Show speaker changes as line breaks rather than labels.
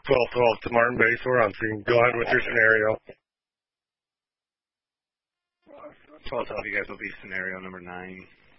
12-12 to Martin Base Oroncy. Go ahead with your scenario.
12-12, you guys will be scenario number 9.